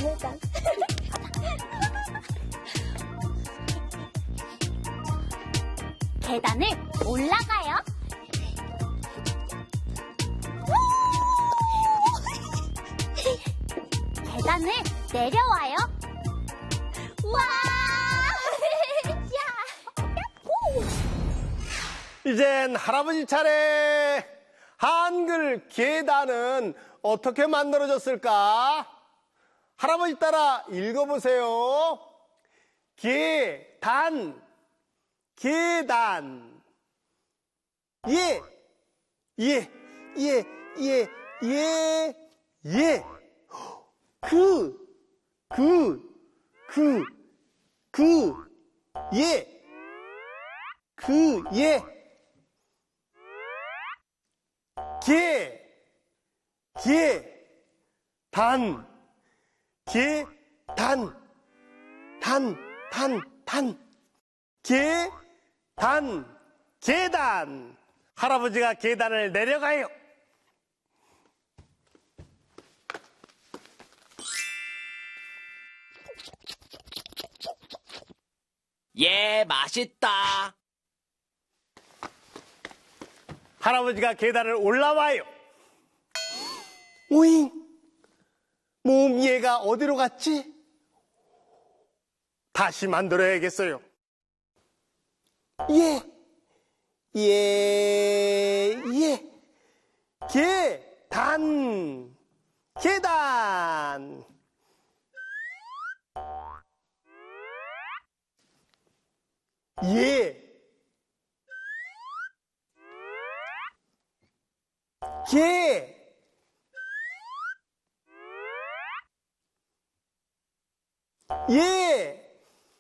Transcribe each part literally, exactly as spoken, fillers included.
계단. 계단을 올라가요. 계단을 내려와요. 와! 이젠 할아버지 차례. 한글 계단은 어떻게 만들어졌을까? 할아버지 따라 읽어보세요. 계단, 계단. 예, 예, 예, 예, 예, 예. 그, 그, 그, 그, 예, 그, 예. 개, 개, 단, 개, 단, 단, 단, 단, 개, 단, 계단. 할아버지가 계단을 내려가요. 예, 맛있다. 할아버지가 계단을 올라와요. 오잉, 몸 얘가 어디로 갔지? 다시 만들어야겠어요. 예, 예, 예. 계단, 계단. 예. 개, 예,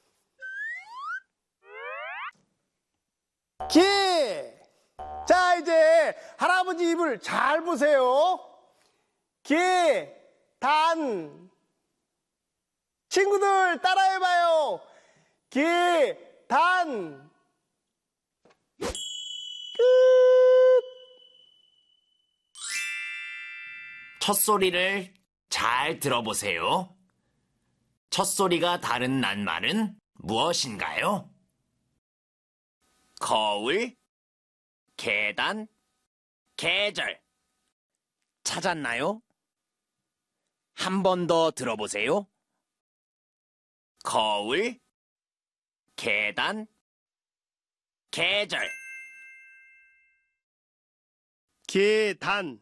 개. 자, 이제 할아버지 입을 잘 보세요. 개, 단. 친구들 따라해봐요. 개, 단. 끝. 첫소리를 잘 들어보세요. 첫소리가 다른 낱말은 무엇인가요? 거울, 계단, 계절. 찾았나요? 한 번 더 들어보세요. 거울, 계단, 계절. 계단.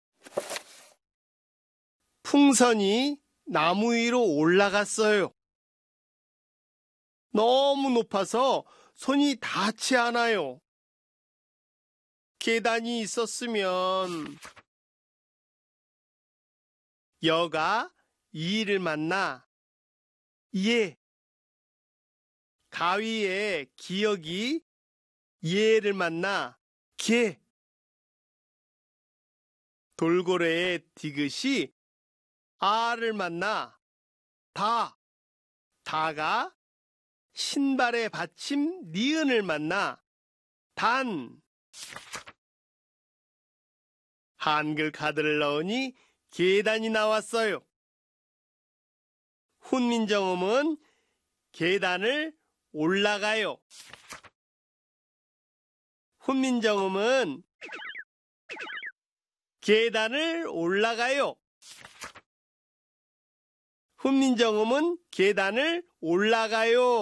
풍선이 나무 위로 올라갔어요. 너무 높아서 손이 닿지 않아요. 계단이 있었으면 여가 이를 만나 예. 가위에 기역이 예를 만나 개. 돌고래의 디귿이 아를 만나 다. 다가 신발의 받침 니은을 만나 단. 한글 카드를 넣으니 계단이 나왔어요. 훈민정음은 계단을 올라가요. 훈민정음은 계단을 올라가요. 훈민정음은 계단을 올라가요.